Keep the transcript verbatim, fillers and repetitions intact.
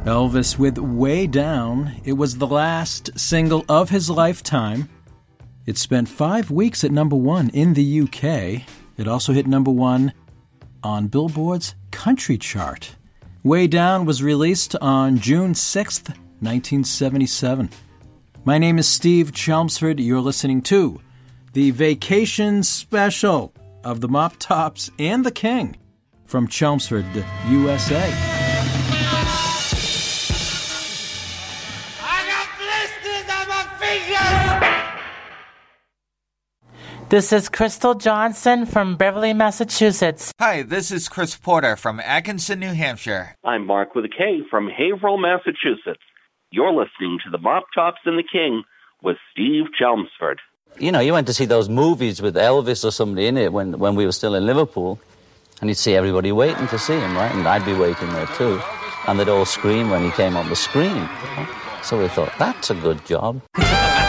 Elvis with Way Down. It was the last single of his lifetime. It spent five weeks at number one in the U K. It also hit number one on Billboard's country chart. Way Down was released on June sixth, nineteen seventy-seven. My name is Steve Chelmsford. You're listening to the Vacation Special of the Mop Tops and the King from Chelmsford, U S A. This is Crystal Johnson from Beverly, Massachusetts. Hi, this is Chris Porter from Atkinson, New Hampshire. I'm Mark with a K from Haverhill, Massachusetts. You're listening to the Mop Tops and the King with Steve Chelmsford. You know, you went to see those movies with Elvis or somebody in it when, when we were still in Liverpool, and you'd see everybody waiting to see him, right? And I'd be waiting there too. And they'd all scream when he came on the screen. So we thought, that's a good job.